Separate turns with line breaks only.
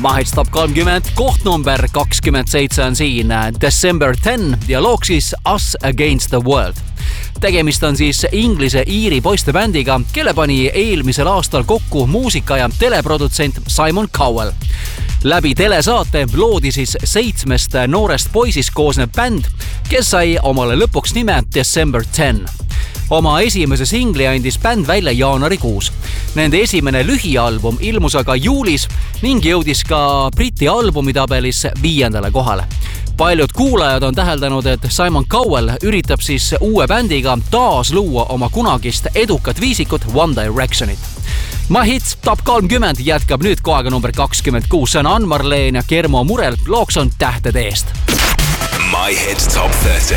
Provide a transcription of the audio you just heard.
Mahits Top 30, koht number 27 on siin December 10 ja looks siis Us Against the World. Tegemist on siis Inglise-Iiri poistebändiga, kelle pani eelmisel aastal kokku muusika- ja teleprodutsent Simon Cowell. Läbi telesaate loodi siis 7 noorest poisist koosnev bänd, kes sai omale lõpuks nime December 10. Oma esimese singli andis bänd välja jaanuarikuus. Nende esimene lühialbum ilmus aga juulis ning jõudis ka Briti albumitabelis 5. kohale. Paljud kuulajad on täheldanud, et Simon Cowell üritab siis uue bändiga taas luua oma kunagist edukat viisikut One Directionit. Mahits Top 30 jätkab nüüd kohaga number 26. See on Ann-Marleen ja Kermo Murel, looks on Tähtede eest.
My Hits Top 30.